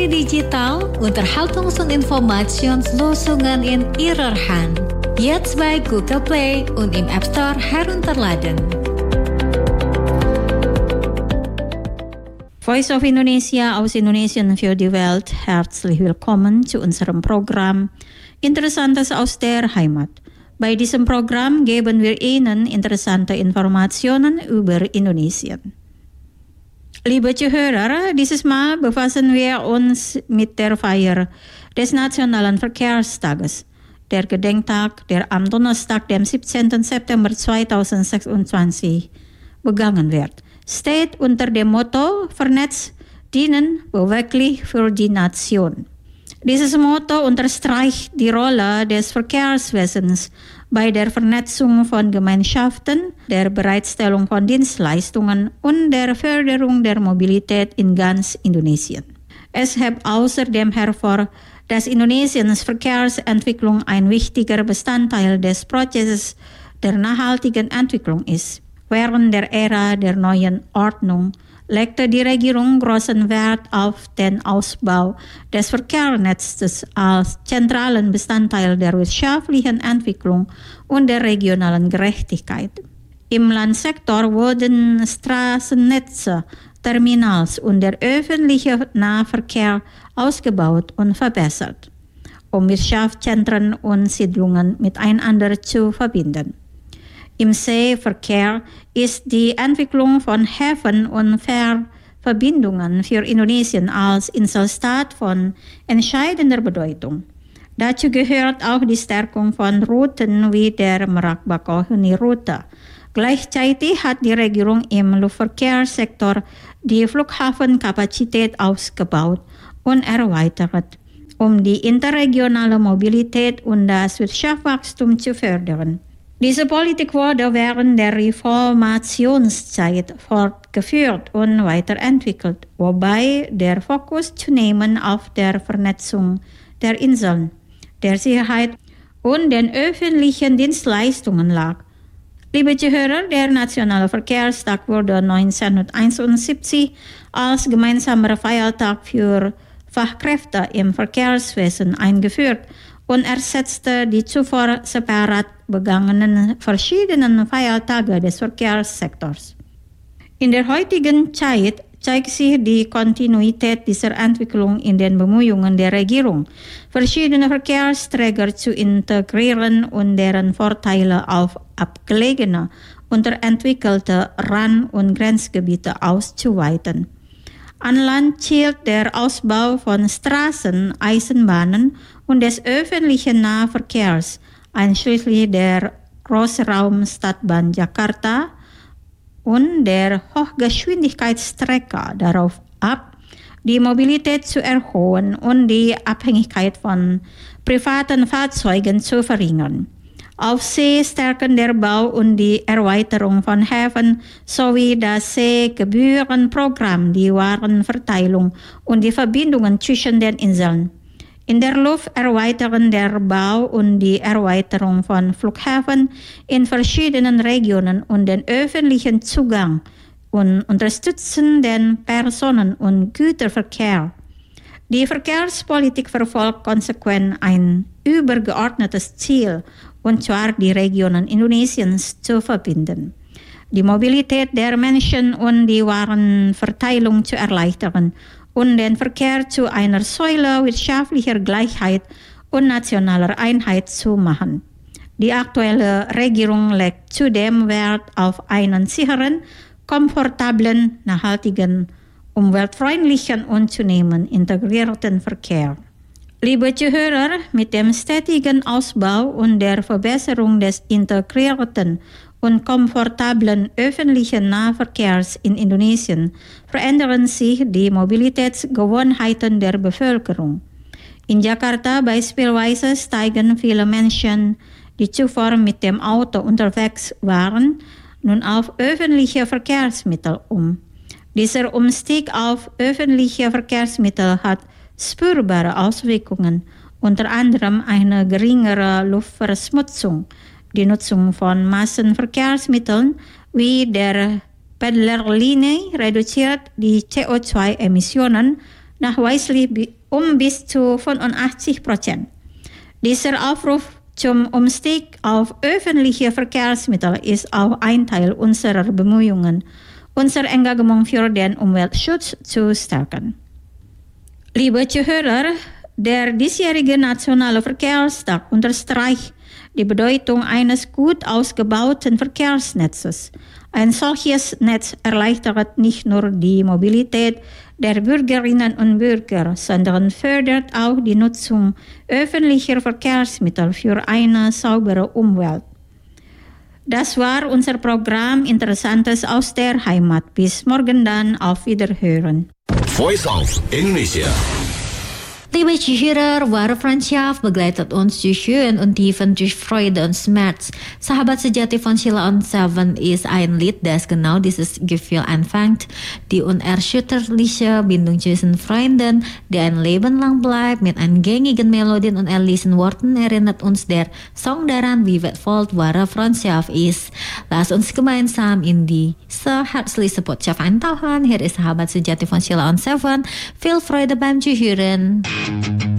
Media digital Unterhaltungsinformationslösungen in Ihrer Hand. Jetzt bei Google Play und im App Store herunterladen. Voice of Indonesia aus Indonesien für die Welt. Herzlich willkommen zu unserem Programm Interessantes aus der Heimat. Bei diesem Programm geben wir Ihnen interessante Informationen über Indonesien. Liebe Zuhörer, dieses Mal befassen wir uns mit der Feier des Nationalen Verkehrstages. Der Gedenktag, der am Donnerstag, dem 17. September 2026 begangen wird, steht unter dem Motto Vernetzt, dienen, beweglich für die Nation. Dieses Motto unterstreicht die Rolle des Verkehrswesens bei der Vernetzung von Gemeinschaften, der Bereitstellung von Dienstleistungen und der Förderung der Mobilität in ganz Indonesien. Es hebt außerdem hervor, dass Indonesiens Verkehrsentwicklung ein wichtiger Bestandteil des Prozesses der nachhaltigen Entwicklung ist. Während der Ära der neuen Ordnung legte die Regierung großen Wert auf den Ausbau des Verkehrsnetzes als zentralen Bestandteil der wirtschaftlichen Entwicklung und der regionalen Gerechtigkeit. Im Landsektor wurden Straßennetze, Terminals und der öffentliche Nahverkehr ausgebaut und verbessert, um Wirtschaftszentren und Siedlungen miteinander zu verbinden. Im Seeverkehr ist die Entwicklung von Häfen und Fährverbindungen für Indonesien als Inselstaat von entscheidender Bedeutung. Dazu gehört auch die Stärkung von Routen wie der Merak-Bakauheni-Route. Gleichzeitig hat die Regierung im Luftverkehrssektor die Flughafenkapazität ausgebaut und erweitert, um die interregionale Mobilität und das Wirtschaftswachstum zu fördern. Diese Politik wurde während der Reformationszeit fortgeführt und weiterentwickelt, wobei der Fokus zunehmend auf der Vernetzung der Inseln, der Sicherheit und den öffentlichen Dienstleistungen lag. Liebe Zuhörer, der Nationale Verkehrstag wurde 1971 als gemeinsamer Feiertag für Fachkräfte im Verkehrswesen eingeführt und ersetzte die zuvor separat begangenen verschiedenen Feiertage des Verkehrssektors. In der heutigen Zeit zeigt sich die Kontinuität dieser Entwicklung in den Bemühungen der Regierung, verschiedene Verkehrsträger zu integrieren und deren Vorteile auf abgelegene, unterentwickelte Rand- und Grenzgebiete auszuweiten. An Land zielt der Ausbau von Straßen, Eisenbahnen und des öffentlichen Nahverkehrs, einschließlich der Großraumstadtbahn Jakarta und der Hochgeschwindigkeitsstrecke darauf ab, die Mobilität zu erhöhen und die Abhängigkeit von privaten Fahrzeugen zu verringern. Auf See stärken der Bau und die Erweiterung von Häfen sowie das Seegebührenprogramm die Warenverteilung und die Verbindungen zwischen den Inseln. In der Luft erweitern der Bau und die Erweiterung von Flughäfen in verschiedenen Regionen und den öffentlichen Zugang und unterstützen den Personen- und Güterverkehr. Die Verkehrspolitik verfolgt konsequent ein übergeordnetes Ziel, und zwar die Regionen Indonesiens zu verbinden, die Mobilität der Menschen und die Warenverteilung zu erleichtern und den Verkehr zu einer Säule wirtschaftlicher Gleichheit und nationaler Einheit zu machen. Die aktuelle Regierung legt zudem Wert auf einen sicheren, komfortablen, nachhaltigen, umweltfreundlichen und zunehmend integrierten Verkehr. Liebe Zuhörer, mit dem stetigen Ausbau und der Verbesserung des integrierten und komfortablen öffentlichen Nahverkehrs in Indonesien verändern sich die Mobilitätsgewohnheiten der Bevölkerung. In Jakarta beispielsweise steigen viele Menschen, die zuvor mit dem Auto unterwegs waren, nun auf öffentliche Verkehrsmittel um. Dieser Umstieg auf öffentliche Verkehrsmittel hat spürbare Auswirkungen, unter anderem eine geringere Luftverschmutzung, die Nutzung von Massenverkehrsmitteln wie der Pendlerlinie reduziert die CO2-Emissionen nachweislich bis zu 85%. Dieser Aufruf zum Umstieg auf öffentliche Verkehrsmittel ist auch ein Teil unserer Bemühungen, unser Engagement für den Umweltschutz zu stärken. Liebe Zuhörer, der diesjährige Nationale Verkehrstag unterstreicht die Bedeutung eines gut ausgebauten Verkehrsnetzes. Ein solches Netz erleichtert nicht nur die Mobilität der Bürgerinnen und Bürger, sondern fördert auch die Nutzung öffentlicher Verkehrsmittel für eine saubere Umwelt. Das war unser Programm Interessantes aus der Heimat. Bis morgen dann, auf Wiederhören. Voice of Indonesia. Liebe Zuhörer, wahre Freundschaft begleitet uns durch Höhen und Tiefen, durch Freude und Schmerz. Sahabat sejati von Sheila on 7 ist ein Lied, das genau dieses Gefühl anfängt. Die unerschütterliche Bindung zwischen Freunden, die ein Leben lang bleibt, mit einer gängigen Melodie und ehrlichen Worten erinnert uns der Song daran, wie wertvoll wahre Freundschaft ist. Lass uns gemeinsam in diese herzliche Botschaft eintauchen. Hier ist Sahabat sejati von Sheila on 7. Viel Freude beim Zuhören.